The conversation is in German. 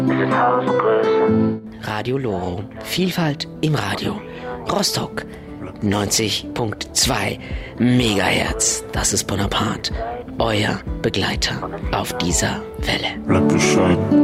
Radio Loro. Vielfalt im Radio. Rostock 90.2 Megahertz. Das ist Bonaparte. Euer Begleiter auf dieser Welle. Bleibt bescheiden.